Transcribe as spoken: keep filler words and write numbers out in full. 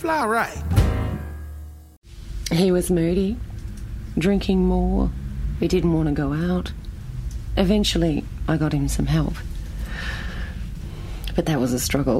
all right. He was moody, drinking more. He didn't want to go out. Eventually, I got him some help. But that was a struggle.